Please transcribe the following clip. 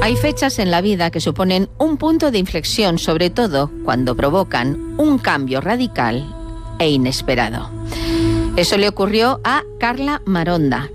Hay fechas en la vida que suponen un punto de inflexión, sobre todo cuando provocan un cambio radical e inesperado. Eso le ocurrió a Carla Maronda,